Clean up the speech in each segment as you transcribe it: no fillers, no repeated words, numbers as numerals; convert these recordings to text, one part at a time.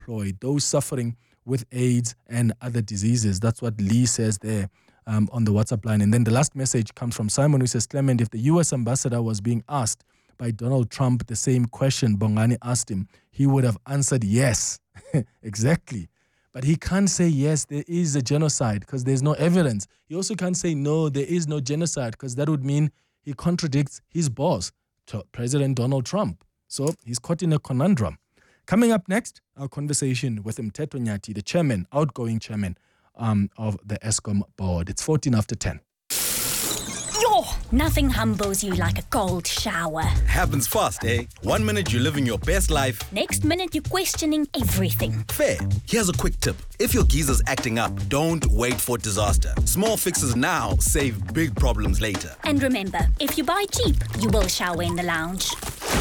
employed, those suffering with AIDS and other diseases. That's what Lee says there on the WhatsApp line. And then the last message comes from Simon, who says, Clement, if the U.S. ambassador was being asked by Donald Trump the same question Bongani asked him, he would have answered yes. Exactly. But he can't say, yes, there is a genocide because there's no evidence. He also can't say, no, there is no genocide because that would mean he contradicts his boss, President Donald Trump. So he's caught in a conundrum. Coming up next, our conversation with Mteto Nyati, the chairman, outgoing chairman of the Eskom board. It's 14 after 10. Yo, nothing humbles you like a cold shower. Happens fast, eh? 1 minute you're living your best life. Next minute you're questioning everything. Fair. Here's a quick tip. If your geezer's acting up, don't wait for disaster. Small fixes now save big problems later. And remember, if you buy cheap, you will shower in the lounge.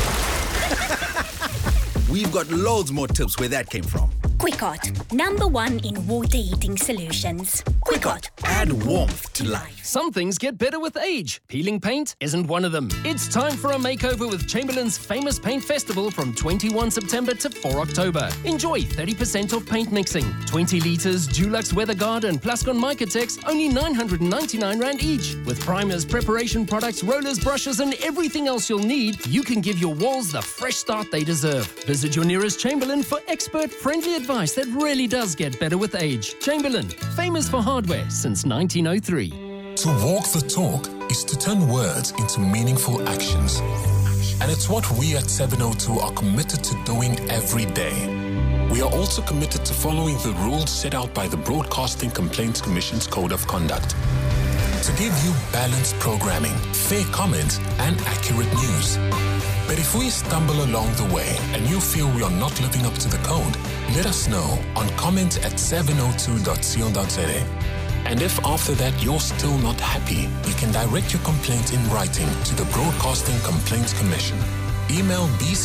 We've got loads more tips where that came from. Quickot, #1 in water heating solutions. Quickot, add warmth to life. Some things get better with age. Peeling paint isn't one of them. It's time for a makeover with Chamberlain's famous paint festival from 21 September to 4 October. Enjoy 30% off paint mixing. 20 litres Dulux WeatherGuard and Plascon Micatex, only 999 Rand each. With primers, preparation products, rollers, brushes and everything else you'll need, you can give your walls the fresh start they deserve. Visit your nearest Chamberlain for expert-friendly advice that really does get better with age. Chamberlain, famous for hardware since 1903. To walk the talk is to turn words into meaningful actions. And it's what we at 702 are committed to doing every day. We are also committed to following the rules set out by the Broadcasting Complaints Commission's Code of Conduct. To give you balanced programming, fair comments, and accurate news. But if we stumble along the way and you feel we are not living up to the code, let us know on comment@702.co.za. And if after that you're still not happy, you can direct your complaint in writing to the Broadcasting Complaints Commission. Email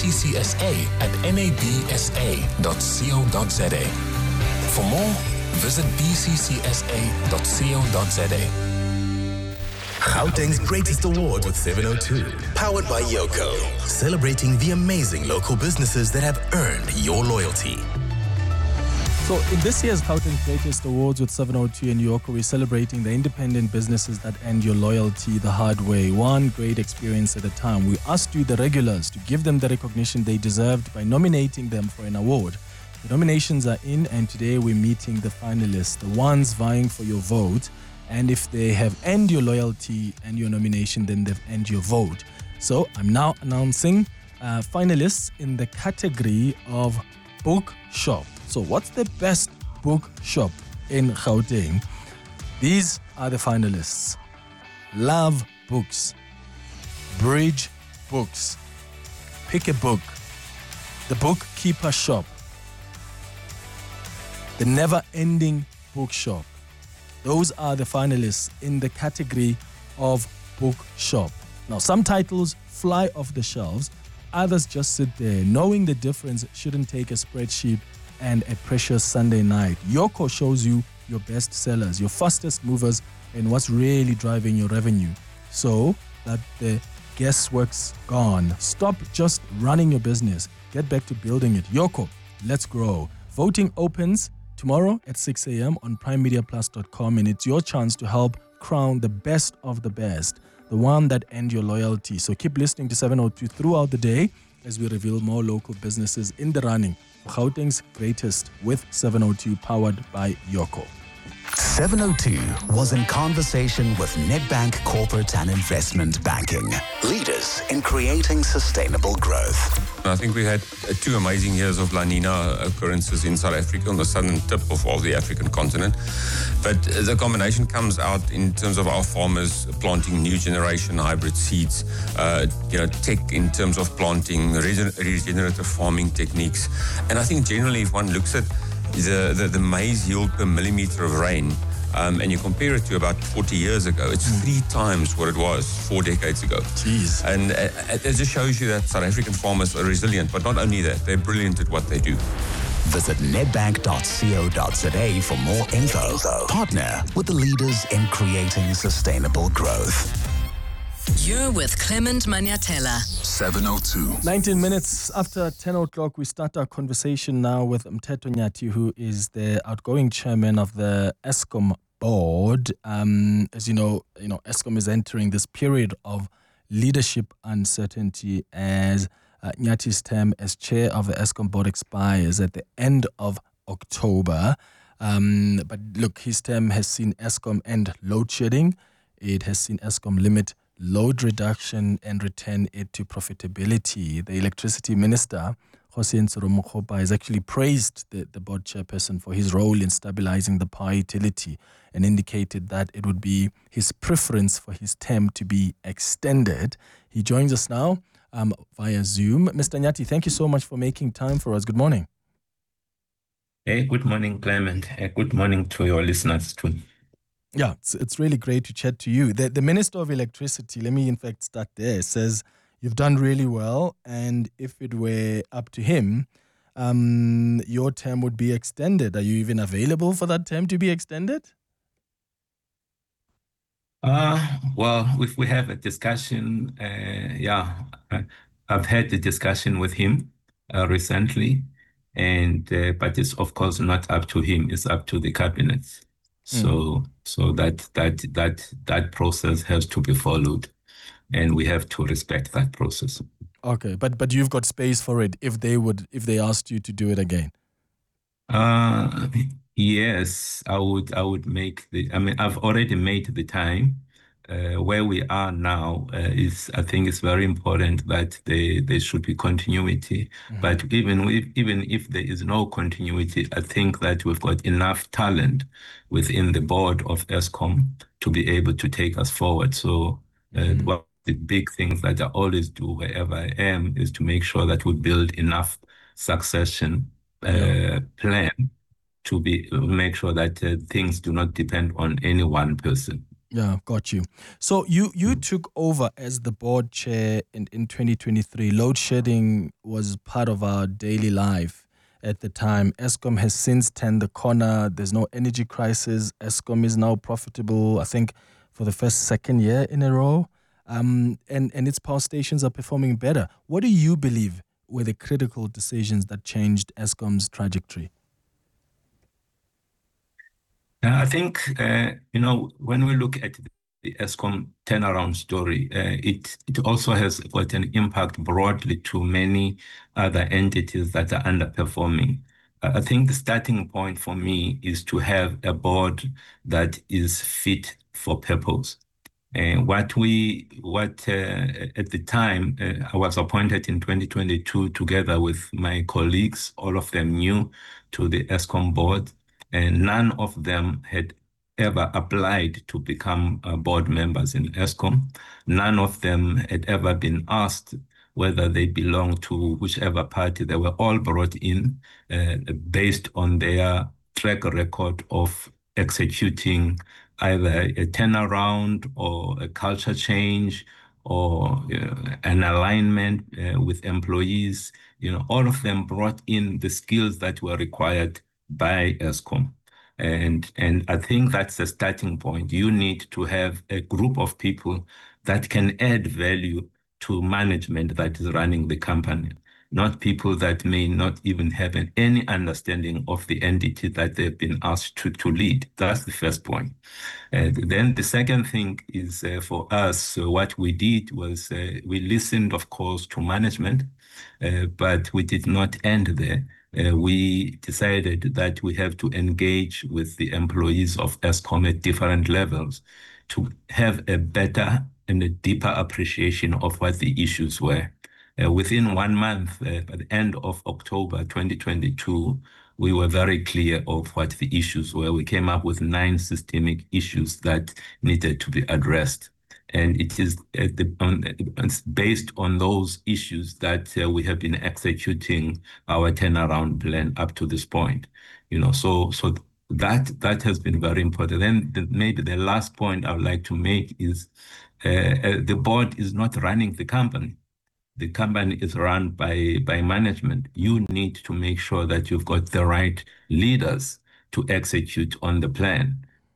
bccsa@nabsa.co.za. For more, visit bccsa.co.za. Gauteng's greatest award with 702, powered by Yoco, celebrating the amazing local businesses that have earned your loyalty. So in this year's Gauteng's Greatest Awards with 702 and Yoco, we're celebrating the independent businesses that earned your loyalty the hard way, one great experience at a time. We asked you, the regulars, to give them the recognition they deserved by nominating them for an award. The nominations are in, and today we're meeting the finalists, the ones vying for your vote. And if they have earned your loyalty and your nomination, then they've earned your vote. So I'm now announcing finalists in the category of bookshop. So what's the best bookshop in Gauteng? These are the finalists: Love Books, Bridge Books, Pick a Book, The Bookkeeper Shop, The Never Ending Bookshop. Those are the finalists in the category of bookshop. Now, some titles fly off the shelves, others just sit there. Knowing the difference shouldn't take a spreadsheet and a precious Sunday night. Yoco shows you your best sellers, your fastest movers, and what's really driving your revenue, so that the guesswork's gone. Stop just running your business. Get back to building it. Yoco, let's grow. Voting opens tomorrow at 6 a.m. on primemediaplus.com, and it's your chance to help crown the best of the best, the one that earned your loyalty. So keep listening to 702 throughout the day as we reveal more local businesses in the running for Gauteng's Greatest with 702, powered by Yoco. 702 was in conversation with Nedbank Corporate and Investment Banking, leaders in creating sustainable growth. I think we had 2 amazing years of La Nina occurrences in South Africa, on the southern tip of the African continent. But the combination comes out in terms of our farmers planting new generation hybrid seeds, tech in terms of planting, regenerative farming techniques. And I think generally, if one looks at the maize yield per millimeter of rain, and you compare it to about 40 years ago, it's 3 times what it was 4 decades ago. Jeez. And it just shows you that South African farmers are resilient, but not only that, they're brilliant at what they do. Visit nedbank.co.za for more info. Partner with the leaders in creating sustainable growth. You're with Clement Maniatela. 702. 19 minutes after 10 o'clock, we start our conversation now with Mteto Nyati, who is the outgoing chairman of the Eskom board. As you know, Eskom is entering this period of leadership uncertainty as Nyati's term as chair of the Eskom board expires at the end of October. But look, his term has seen Eskom end load shedding. It has seen Eskom limit load reduction and return it to profitability. The electricity minister, Hossein Mokgopa, has actually praised the board chairperson for his role in stabilizing the power utility and indicated that it would be his preference for his term to be extended. He joins us now via Zoom. Mr. Nyati, thank you so much for making time for us. Good morning. Hey, good morning, Clement. Good morning to your listeners too. Yeah, it's really great to chat to you. The Minister of Electricity, let me in fact start there, says you've done really well, and if it were up to him, your term would be extended. Are you even available for that term to be extended? Well, if we have a discussion, I've had the discussion with him recently, and but it's of course not up to him; it's up to the cabinet. So that process has to be followed, and we have to respect that process. Okay, but you've got space for it if they asked you to do it again. Yes, I would make I've already made the time. Where we are now I think it's very important that there should be continuity. Mm-hmm. But even if there is no continuity, I think that we've got enough talent within the board of Eskom to be able to take us forward. So one of the big things that I always do wherever I am is to make sure that we build enough succession plan to make sure that things do not depend on any one person. Yeah, got you. So you took over as the board chair in 2023. Load shedding was part of our daily life at the time. Eskom has since turned the corner. There's no energy crisis. Eskom is now profitable, I think, for the second year in a row. And its power stations are performing better. What do you believe were the critical decisions that changed Eskom's trajectory? I think, when we look at the Eskom turnaround story, it also has got an impact broadly to many other entities that are underperforming. I think the starting point for me is to have a board that is fit for purpose. At the time, I was appointed in 2022 together with my colleagues, all of them new to the Eskom board. And none of them had ever applied to become board members in Eskom. None of them had ever been asked whether they belong to whichever party. They were all brought in based on their track record of executing either a turnaround or a culture change or an alignment with employees. All of them brought in the skills that were required by Eskom. And I think that's the starting point. You need to have a group of people that can add value to management that is running the company, not people that may not even have any understanding of the entity that they've been asked to lead. That's the first point. Then the second thing is for us, what we did was we listened, of course, to management, but we did not end there. We decided that we have to engage with the employees of Eskom at different levels to have a better and a deeper appreciation of what the issues were. Within 1 month, by the end of October 2022, we were very clear of what the issues were. We came up with 9 systemic issues that needed to be addressed. And it is it's based on those issues that we have been executing our turnaround plan up to this point. So that has been very important. Then maybe the last point I would like to make is the board is not running the company. The company is run by management. You need to make sure that you've got the right leaders to execute on the plan.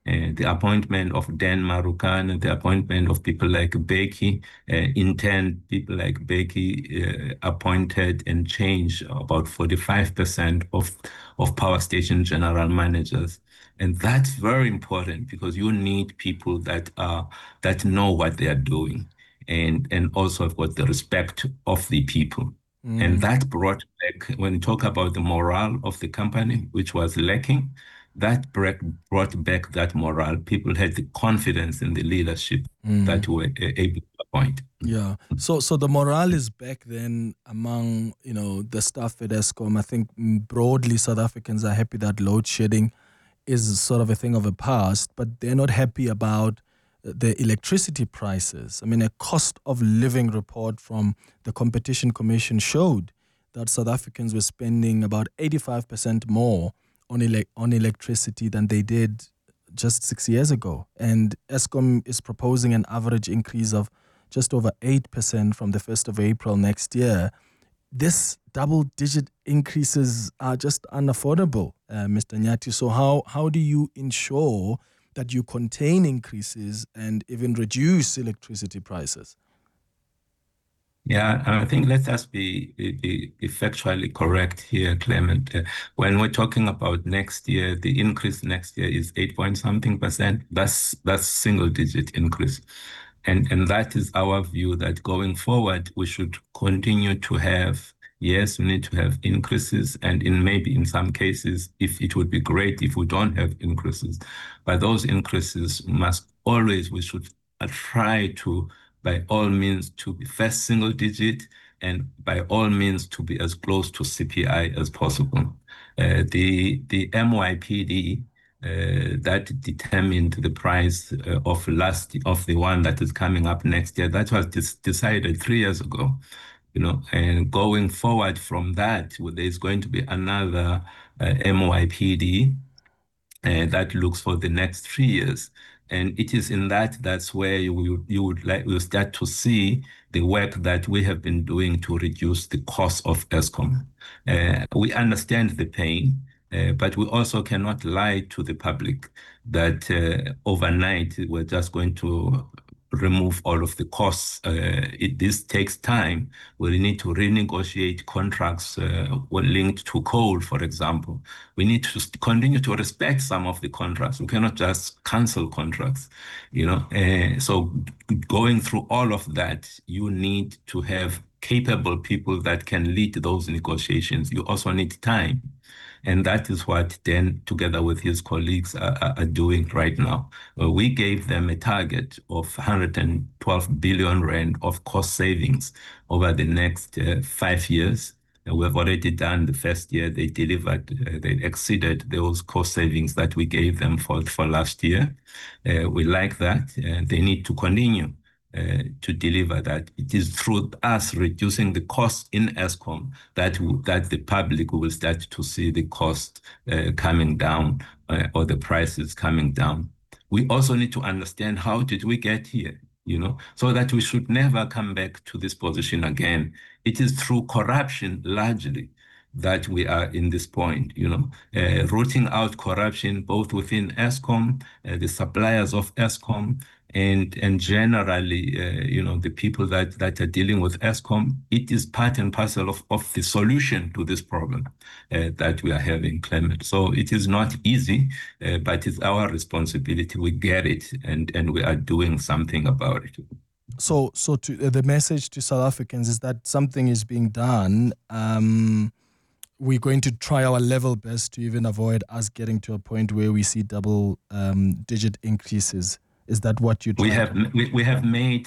The appointment of Dan Marukana, the appointment of people like Becky, in turn, people like Becky appointed and changed about 45% of power station general managers. And that's very important because you need people that know what they are doing and also have got the respect of the people. And that brought back, when you talk about the morale of the company, which was lacking, that brought back that morale. People had the confidence in the leadership that were able to appoint. Yeah. So the morale is back then among, the staff at Eskom. I think broadly South Africans are happy that load shedding is sort of a thing of the past, but they're not happy about the electricity prices. I mean, a cost of living report from the Competition Commission showed that South Africans were spending about 85% more on electricity than they did just 6 years ago. And Eskom is proposing an average increase of just over 8% from the 1st of April next year. This double-digit increases are just unaffordable, Mr. Nyathi. So how do you ensure that you contain increases and even reduce electricity prices? Yeah, I think let us be factually correct here, Clement. When we're talking about next year, the increase next year is 8-point-something%. That's single-digit increase. And that is our view that going forward, we should continue to have, yes, we need to have increases. And maybe in some cases, if it would be great if we don't have increases. But those increases we should try to, by all means, to be first single digit and by all means to be as close to CPI as possible. The MYPD that determined the price of the one that is coming up next year, that was decided 3 years ago. And going forward from that, there's going to be another MYPD that looks for the next 3 years. And it is in that's where you'll start to see the work that we have been doing to reduce the cost of Eskom. We understand the pain, but we also cannot lie to the public that overnight we're just going to remove all of the costs. This takes time. We need to renegotiate contracts linked to coal, for example. We need to continue to respect some of the contracts. We cannot just cancel contracts, So going through all of that, you need to have capable people that can lead those negotiations. You also need time. And that is what Dan, together with his colleagues, are doing right now. We gave them a target of 112 billion rand of cost savings over the next 5 years. We have already done the first year. They delivered, they exceeded those cost savings that we gave them for last year. We like that. They need to continue to deliver that. It is through us reducing the cost in Eskom that the public will start to see the cost coming down or the prices coming down. We also need to understand how did we get here, so that we should never come back to this position again. It is through corruption largely that we are in this point, rooting out corruption both within Eskom, the suppliers of Eskom, and generally, the people that are dealing with Eskom. It is part and parcel of the solution to this problem that we are having, Clement. So it is not easy, but it's our responsibility. We get it, and we are doing something about it. So the message to South Africans is that something is being done. We're going to try our level best to even avoid us getting to a point where we see double-digit increases. Is that what you? We have made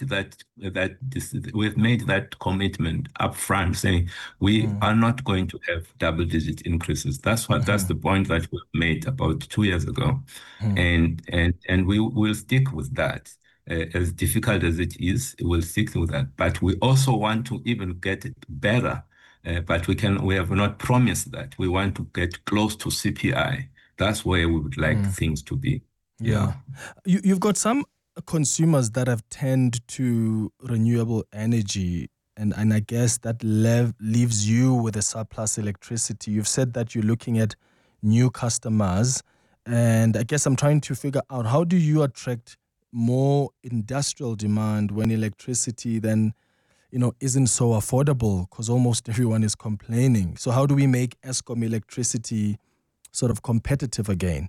that commitment up front, saying we are not going to have double-digit increases. That's the point that we made about 2 years ago, and we will stick with that. As difficult as it is, we'll stick with that. But we also want to even get it better. But we have not promised that. We want to get close to CPI. That's where we would like things to be. Yeah. You've got some consumers that have turned to renewable energy, and I guess that leaves you with a surplus electricity. You've said that you're looking at new customers. And I guess I'm trying to figure out, how do you attract more industrial demand when electricity then, isn't so affordable because almost everyone is complaining? So how do we make Eskom electricity sort of competitive again?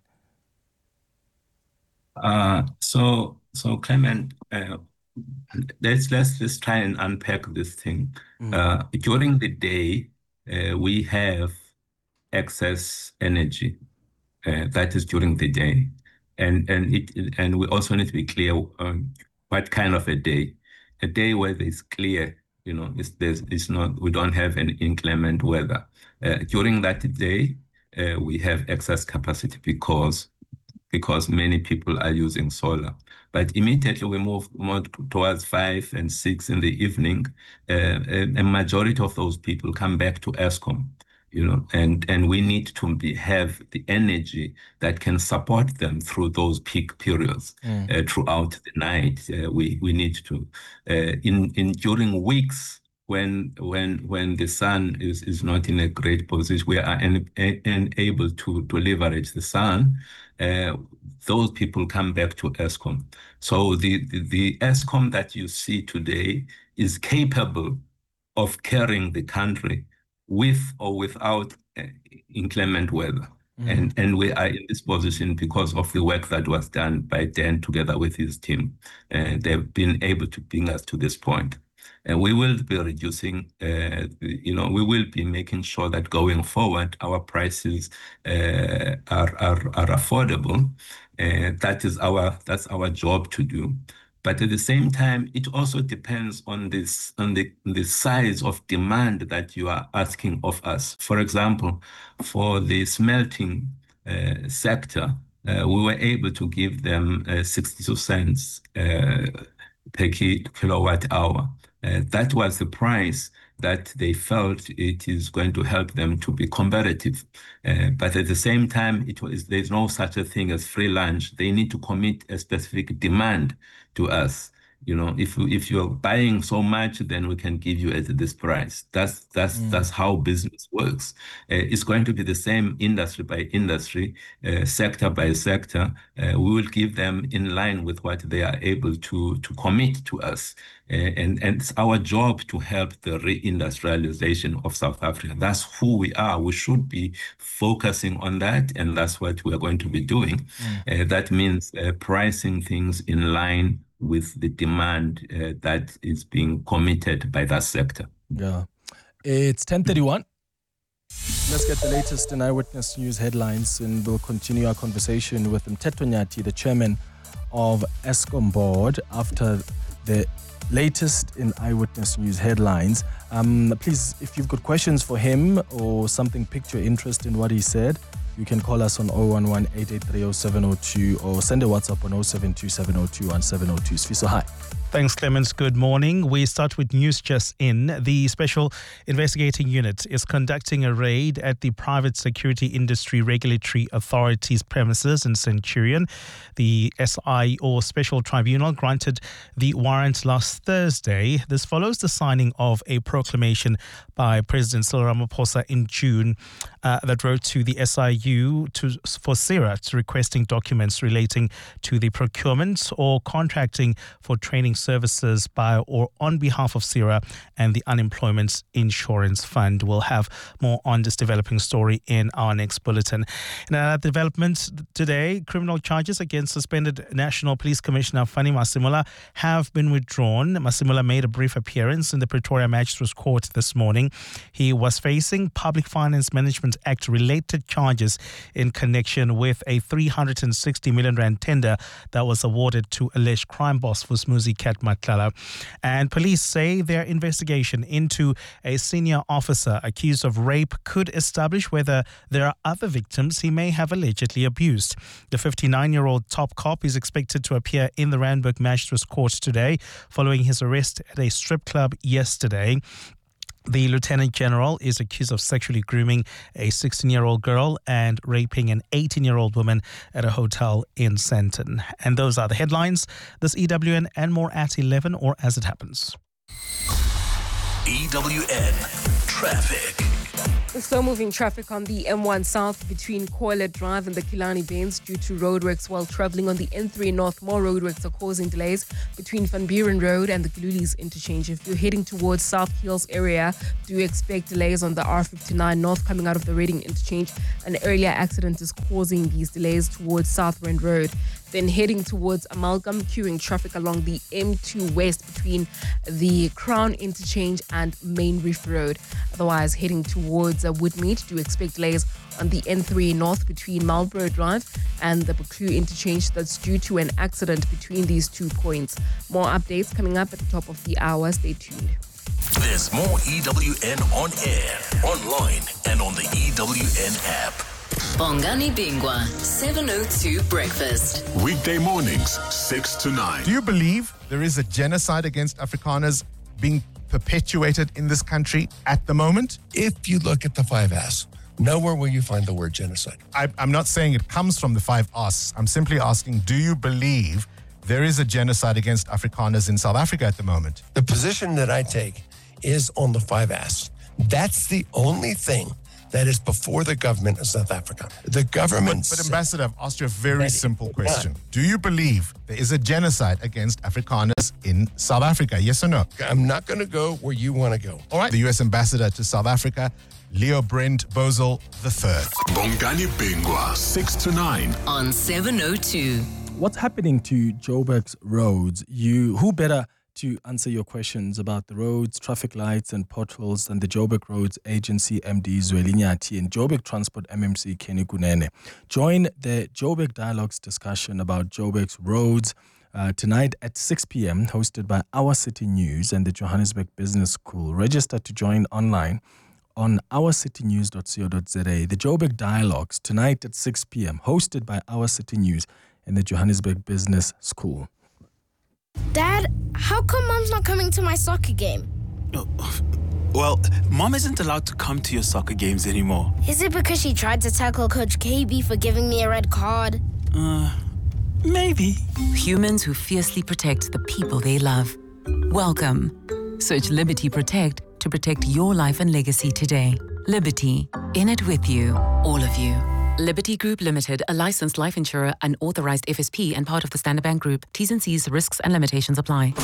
So Clement, let's try and unpack this thing. During the day, we have excess energy. That is during the day, and we also need to be clear what kind of a day. A day where it's clear, it's not, we don't have an inclement weather. During that day, we have excess capacity because many people are using solar. But immediately we move more towards 5 and 6 in the evening, a majority of those people come back to Eskom, and we need to have the energy that can support them through those peak periods throughout the night. We need to, during weeks when the sun is not in a great position, we are unable to leverage the sun. Those people come back to Eskom. So the Eskom that you see today is capable of carrying the country with or without inclement weather. And we are in this position because of the work that was done by Dan together with his team. They've been able to bring us to this point. And we will be reducing, we will be making sure that going forward, our prices are affordable. That's our job to do. But at the same time, it also depends on the size of demand that you are asking of us. For example, for the smelting sector, we were able to give them 62 cents per kilowatt hour. That was the price that they felt it is going to help them to be competitive. But at the same time, there's no such a thing as free lunch. They need to commit a specific demand to us. If you're buying so much, then we can give you at this price. That's how business works. It's going to be the same industry by industry, sector by sector. We will give them in line with what they are able to commit to us. And it's our job to help the reindustrialization of South Africa. That's who we are. We should be focusing on that, and that's what we are going to be doing. That means pricing things in line with the demand that is being committed by that sector. Yeah. It's 10:31. Let's get the latest in Eyewitness News headlines, and we'll continue our conversation with Mteto Nyati, the chairman of Eskom board, after the latest in Eyewitness News headlines. Please, if you've got questions for him or something piqued your interest in what he said, you can call us on 011-883-0702 or send a WhatsApp on 0727021702. Sfiso, hi. Thanks, Clemens. Good morning. We start with news just in. The Special Investigating Unit is conducting a raid at the Private Security Industry Regulatory Authority's premises in Centurion. The SI, or Special Tribunal, granted the warrant last Thursday. This follows the signing of a proclamation by President Cyril Ramaphosa in June that wrote to the SIU for CIRA requesting documents relating to the procurement or contracting for training services by or on behalf of CIRA and the Unemployment Insurance Fund. We'll have more on this developing story in our next bulletin. In another development today, criminal charges against suspended National Police Commissioner Fanny Masemola have been withdrawn. Masemola made a brief appearance in the Pretoria Magistrates Court this morning. He was facing Public Finance Management Act related charges in connection with a 360 million rand tender that was awarded to alleged crime boss Vusmuzi Matlala. And police say their investigation into a senior officer accused of rape could establish whether there are other victims he may have allegedly abused. The 59-year-old top cop is expected to appear in the Randburg Magistrates Court today following his arrest at a strip club yesterday. The Lieutenant General is accused of sexually grooming a 16-year-old girl and raping an 18-year-old woman at a hotel in Sandton. And those are the headlines. This EWN and more at 11 or as it happens. EWN Traffic. Slow-moving traffic on the M1 South between Coilet Drive and the Kilani Bends due to roadworks while travelling on the N3 North. More roadworks are causing delays between Van Buren Road and the Gululis interchange. If you're heading towards South Hills area, do expect delays on the R59 North coming out of the Reading interchange. An earlier accident is causing these delays towards South Rand Road. Then heading towards Amalgam, queuing traffic along the M2 West between the Crown Interchange and Main Reef Road. Otherwise, heading towards Woodmead, do expect delays on the N3 North between Marlborough Drive and the Buccleuch Interchange. That's due to an accident between these 2 points. More updates coming up at the top of the hour. Stay tuned. There's more EWN on air, online, and on the EWN app. Bongani Bingwa, 702 Breakfast. Weekday mornings, 6 to 9. Do you believe there is a genocide against Afrikaners being perpetuated in this country at the moment? If you look at the 5 As, nowhere will you find the word genocide. I'm not saying it comes from the 5 As. I'm simply asking, do you believe there is a genocide against Afrikaners in South Africa at the moment? The position that I take is on the 5 As. That's the only thing that is before the government of South Africa. The government... But Ambassador, I've asked you a very simple question. Do you believe there is a genocide against Afrikaners in South Africa? Yes or no? I'm not going to go where you want to go. All right. The U.S. Ambassador to South Africa, Leo Brent Bosel III. Bongani Bingwa, 6 to 9. On 702. What's happening to Joburg's roads? Who better to answer your questions about the roads, traffic lights and potholes than the Joburg Roads Agency MD Zweli Nyathi and Joburg Transport MMC Kenny Kunene. Join the Joburg Dialogues discussion about Joburg's roads tonight at 6 p.m, hosted by Our City News and the Johannesburg Business School. Register to join online on ourcitynews.co.za. The Joburg Dialogues tonight at 6 p.m, hosted by Our City News and the Johannesburg Business School. Dad, how come Mom's not coming to my soccer game? Well, Mom isn't allowed to come to your soccer games anymore. Is it because she tried to tackle Coach KB for giving me a red card? Maybe. Humans who fiercely protect the people they love. Welcome. Search Liberty Protect to protect your life and legacy today. Liberty, in it with you, all of you. Liberty Group Limited, a licensed life insurer, an authorized FSP and part of the Standard Bank Group. T's and C's, risks and limitations apply.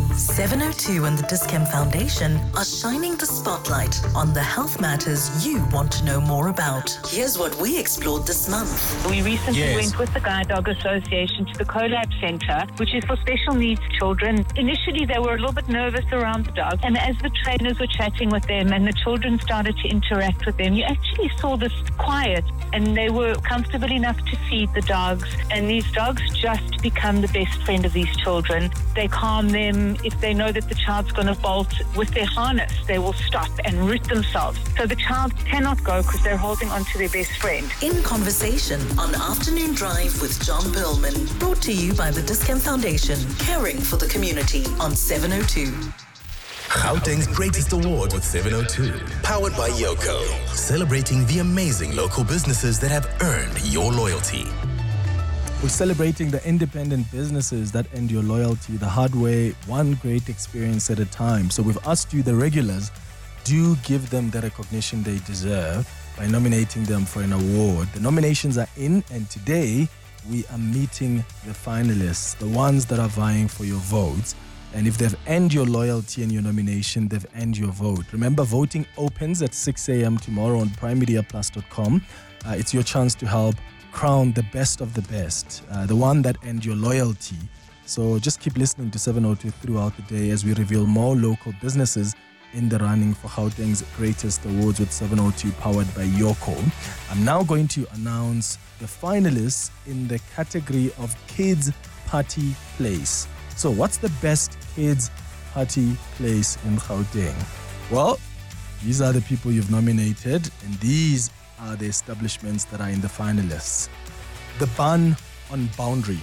702 and the Dis-Chem Foundation are shining the spotlight on the health matters you want to know more about. Here's what we explored this month. We recently went with the Guide Dog Association to the CoLab Centre, which is for special needs children. Initially, they were a little bit nervous around the dog, and as the trainers were chatting with them and the children started to interact with them, you actually saw this quiet, and they were comfortable enough to feed the dogs, and these dogs just become the best friend of these children. They calm them. If they know that the child's going to bolt with their harness, they will stop and root themselves. So the child cannot go because they're holding on to their best friend. In Conversation on Afternoon Drive with John Perlman, brought to you by the Dis-Chem Foundation, caring for the community on 702. Gauteng's greatest award with 702. Powered by Yoko. Celebrating the amazing local businesses that have earned your loyalty. We're celebrating the independent businesses that earned your loyalty the hard way, one great experience at a time. So we've asked you, the regulars, do give them the recognition they deserve by nominating them for an award. The nominations are in, and today we are meeting the finalists, the ones that are vying for your votes. And if they've earned your loyalty and your nomination, they've earned your vote. Remember, voting opens at 6 a.m. tomorrow on primemediaplus.com. It's your chance to help crown the best of the best, the one that earned your loyalty. So just keep listening to 702 throughout the day as we reveal more local businesses in the running for Gauteng's greatest awards with 702, powered by Yoko. I'm now going to announce the finalists in the category of Kids Party Place. So what's the best kids party place in Gauteng? Well, these are the people you've nominated, and these are the establishments that are in the finalists. The Bun on Boundary,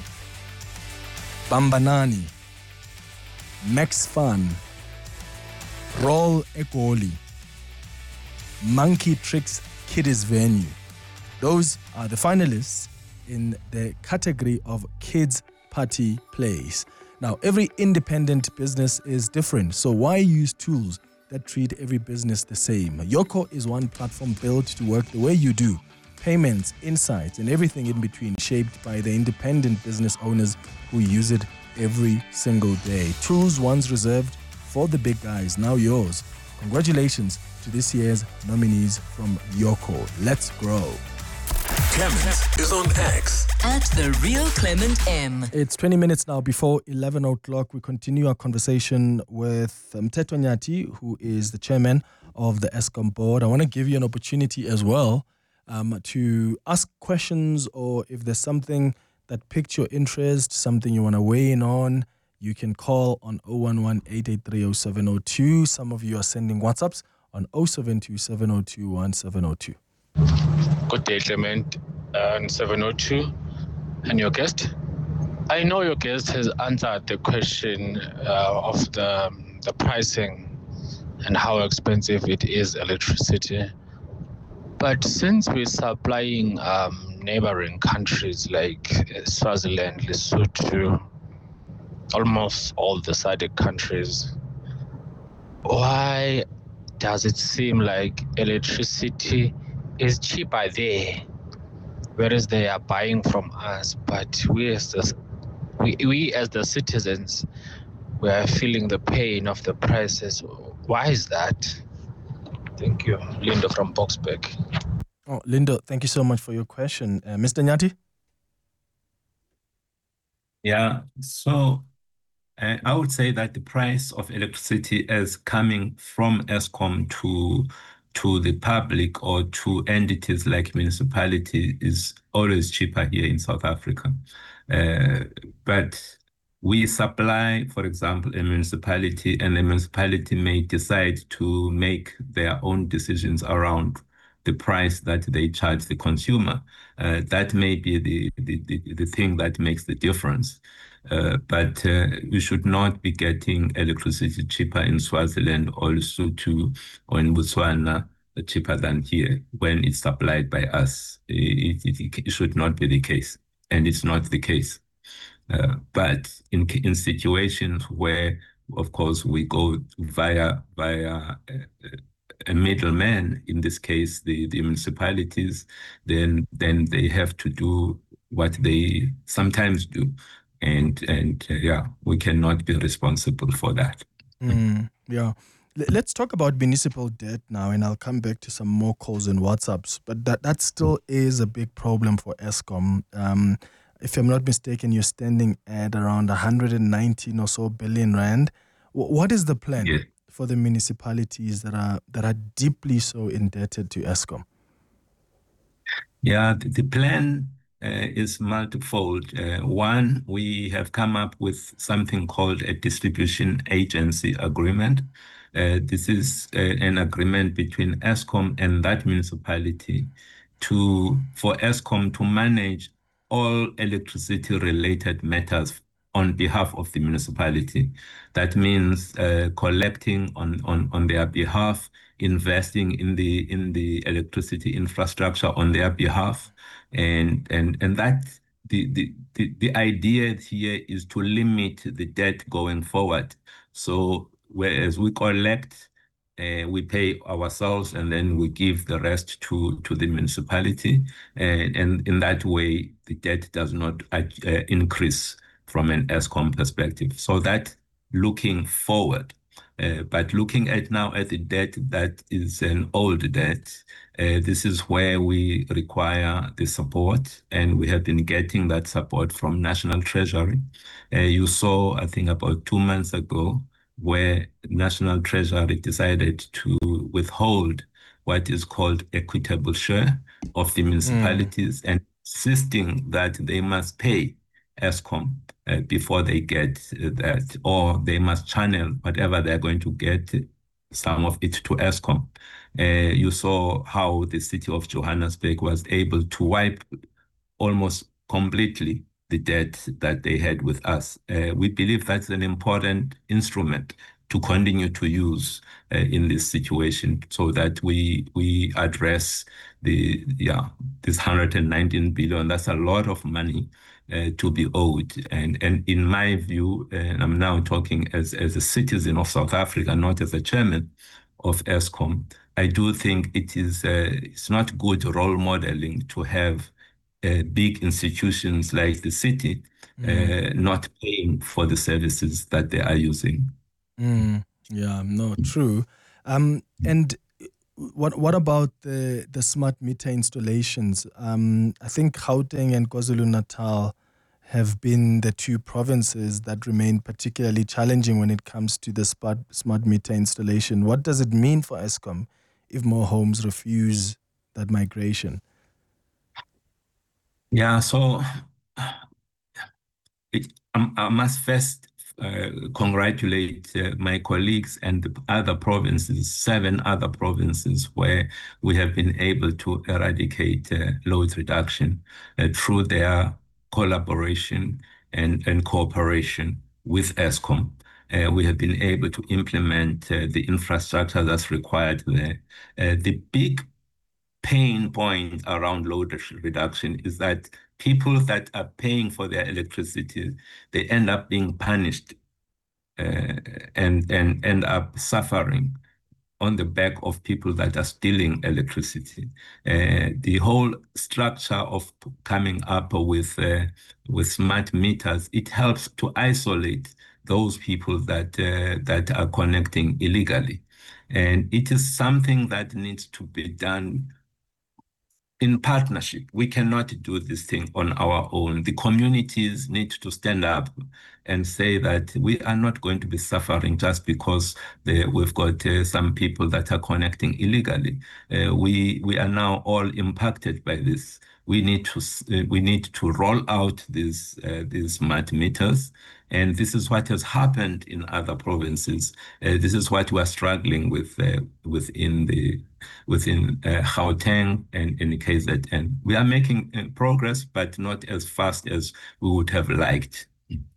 Bambanani, Max Fun, Roll Egoli, Monkey Tricks Kiddies Venue. Those are the finalists in the category of Kids Party Place. Now, every independent business is different, so why use tools that treat every business the same. Yoco is one platform built to work the way you do. Payments, insights, and everything in between, shaped by the independent business owners who use it every single day. Tools once reserved for the big guys, now yours. Congratulations to this year's nominees from Yoco. Let's grow. Clement is on X. At The Real Clement M. It's 20 minutes now before 11 o'clock. We continue our conversation with Mteto Nyati, who is the chairman of the Eskom board. I want to give you an opportunity as well to ask questions, or if there's something that piqued your interest, something you want to weigh in on, you can call on 011-883-0702. Some of you are sending WhatsApps on 072-702-1702. Good day, Clement, and 702, and your guest. I know your guest has answered the question of the pricing and how expensive it is, electricity. But since we're supplying neighboring countries like Swaziland, Lesotho, almost all the SADC countries, why does it seem like electricity is cheaper there, whereas they are buying from us, but we as the citizens, we are feeling the pain of the prices? Why is that? Thank you. Linda from Boksburg. Oh, Linda, thank you so much for your question. Mr. Nyati? Yeah, so I would say that the price of electricity is coming from Eskom to the public or to entities like municipality is always cheaper here in South Africa. But we supply, for example, a municipality, and the municipality may decide to make their own decisions around the price that they charge the consumer. That may be the thing that makes the difference. But we should not be getting electricity cheaper in Swaziland or Lesotho or in Botswana cheaper than here when it's supplied by us. It should not be the case, and it's not the case. But in situations where, of course, we go via a middleman, in this case the municipalities, then they have to do what they sometimes do. And we cannot be responsible for that. Yeah. Let's talk about municipal debt now, and I'll come back to some more calls and WhatsApps. But that still is a big problem for Eskom. If I'm not mistaken, you're standing at around 119 or so billion rand. What is the plan for the municipalities that are deeply so indebted to Eskom? Yeah, the plan is multifold. One, we have come up with something called a distribution agency agreement. This is an agreement between Eskom and that municipality for Eskom to manage all electricity-related matters on behalf of the municipality. That means collecting on their behalf, investing in the electricity infrastructure on their behalf, and that the idea here is to limit the debt going forward. So whereas we collect, we pay ourselves, and then we give the rest to the municipality, and in that way the debt does not increase from an Eskom perspective. So that looking forward. But looking at now at the debt that is an old debt, this is where we require the support, and we have been getting that support from National Treasury. You saw, I think about 2 months ago, where National Treasury decided to withhold what is called equitable share of the municipalities, and insisting that they must pay Eskom before they get that, or they must channel whatever they're going to get, some of it to Eskom. You saw how the city of Johannesburg was able to wipe almost completely the debt that they had with us. We believe that's an important instrument continue to use in this situation, so that we address this 119 billion. That's a lot of money to be owed. And in my view, and I'm now talking as a citizen of South Africa, not as a chairman of Eskom, I do think it's not good role modeling to have big institutions like the city not paying for the services that they are using. Yeah, no, true. And what about the smart meter installations? I think Gauteng and KwaZulu-Natal have been the two provinces that remain particularly challenging when it comes to the smart meter installation. What does it mean for Eskom if more homes refuse that migration? Yeah, so I must first congratulate my colleagues and the other provinces, 7 other provinces, where we have been able to eradicate load reduction through their collaboration and cooperation with Eskom. We have been able to implement the infrastructure that's required there. The big pain point around load reduction is that people that are paying for their electricity, they end up being punished and end up suffering on the back of people that are stealing electricity. The whole structure of coming up with smart meters, it helps to isolate those people that are connecting illegally. And it is something that needs to be done in partnership. We cannot do this thing on our own. The communities need to stand up and say that we are not going to be suffering just because we've got some people that are connecting illegally. We are now all impacted by this. We need to roll out these smart meters. And this is what has happened in other provinces. This is what we are struggling with within Gauteng and in KZN. We are making progress, but not as fast as we would have liked.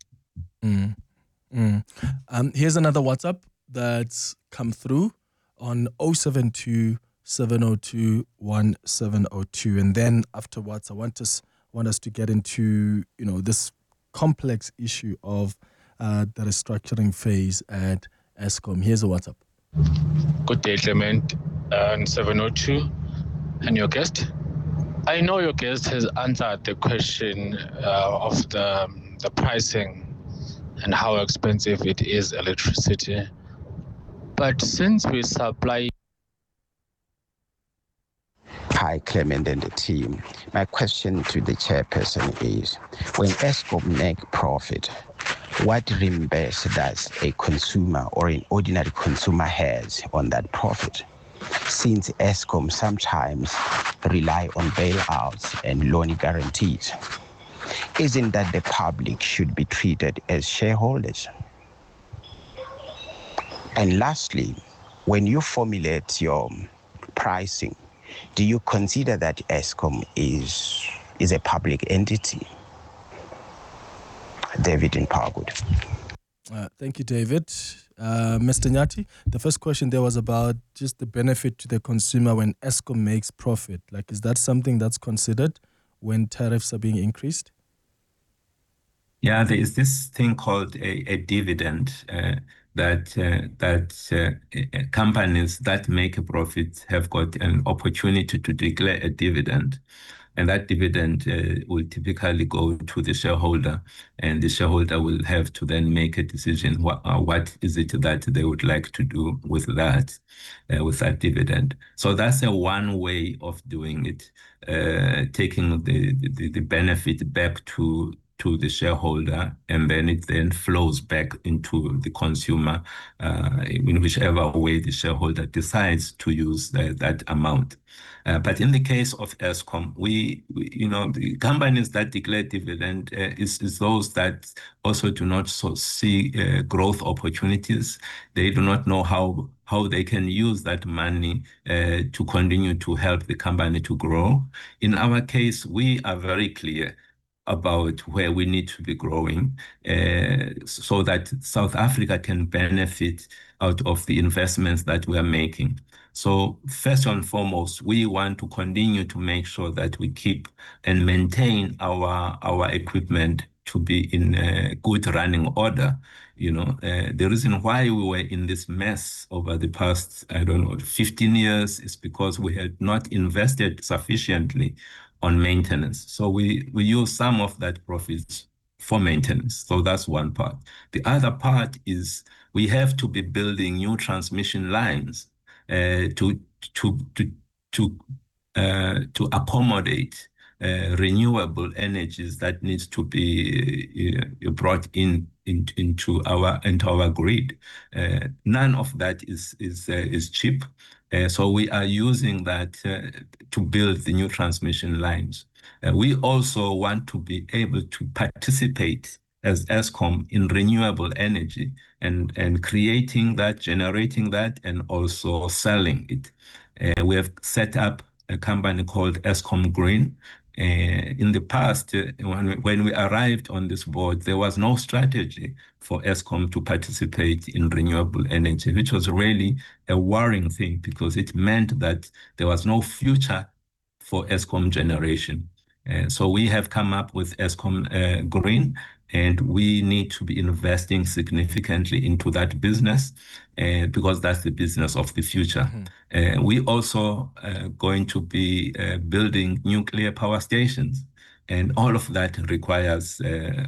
Here's another WhatsApp that's come through on 072 702 1702. And then afterwards, I want us to get into this complex issue of the restructuring phase at Eskom. Here's a WhatsApp. Good day, Clement, and 702, and your guest. I know your guest has answered the question of the pricing and how expensive it is, electricity. But since we supply... Hi, Clement and the team. My question to the chairperson is, when Eskom make profit, what reimburse does a consumer or an ordinary consumer has on that profit? Since Eskom sometimes rely on bailouts and loan guarantees, isn't that the public should be treated as shareholders? And lastly, when you formulate your pricing, do you consider that Eskom is a public entity? David in Parkwood. Thank you, David. Mr. Nyati, the first question there was about just the benefit to the consumer when Eskom makes profit. Like, is that something that's considered when tariffs are being increased? Yeah, there is this thing called a dividend that companies that make a profit have got an opportunity to declare a dividend. And that dividend will typically go to the shareholder, and the shareholder will have to then make a decision. What is it that they would like to do with that dividend? So that's one way of doing it, taking the benefit back to the shareholder, and then it then flows back into the consumer in whichever way the shareholder decides to use that amount. But in the case of Eskom, the companies that declare dividend is those that also do not see growth opportunities. They do not know how they can use that money to continue to help the company to grow. In our case, we are very clear. about where we need to be growing so that South Africa can benefit out of the investments that we are making. So first and foremost, we want to continue to make sure that we keep and maintain our equipment to be in good running order. The reason why we were in this mess over the past, 15 years is because we had not invested sufficiently on maintenance. So we use some of that profits for maintenance. So that's one part. The other part is we have to be building new transmission lines to accommodate renewable energies that needs to be brought into our grid. None of that is cheap. So we are using that to build the new transmission lines. We also want to be able to participate as Eskom in renewable energy and creating that, generating that, and also selling it. We have set up a company called Eskom Green. In the past, when we arrived on this board, there was no strategy for Eskom to participate in renewable energy, which was really a worrying thing because it meant that there was no future for Eskom generation. So we have come up with Eskom Green, and we need to be investing significantly into that business because that's the business of the future. We also going to be building nuclear power stations, and all of that requires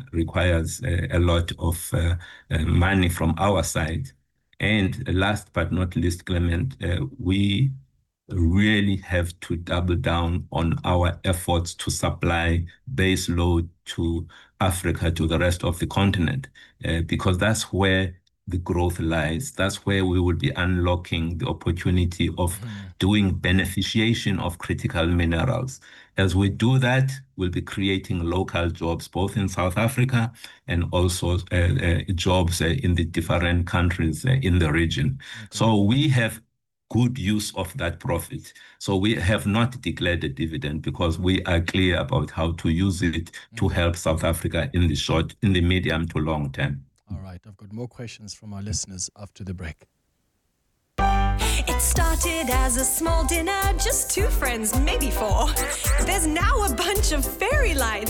a lot of money from our side. And last but not least, Clement, we really have to double down on our efforts to supply base load to Africa, to the rest of the continent, because that's where the growth lies. That's where we will be unlocking the opportunity of doing beneficiation of critical minerals. As we do that, we'll be creating local jobs, both in South Africa and also jobs in the different countries in the region. So we have good use of that profit. So we have not declared a dividend because we are clear about how to use it to help South Africa in the medium to long term. All right, I've got more questions from our listeners after the break. It started as a small dinner, just 2 friends, maybe 4. There's now a bunch of fairy lights